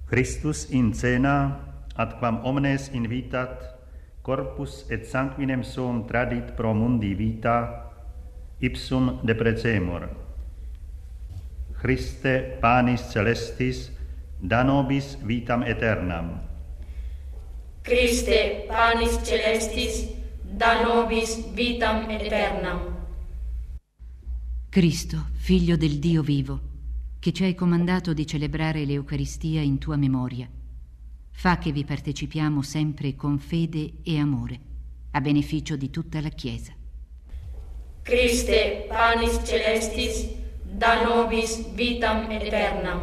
Christus in cena, ad quam omnes invitat, corpus et sanguinem suum tradit pro mundi vita, ipsum deprecemur. Christe panis celestis, da nobis vitam aeternam. Christe panis celestis, da nobis vitam aeternam. Cristo, figlio del Dio vivo, che ci hai comandato di celebrare l'Eucaristia in tua memoria, fa che vi partecipiamo sempre con fede e amore, a beneficio di tutta la Chiesa. Christe panis celestis, da nobis vitam aeternam.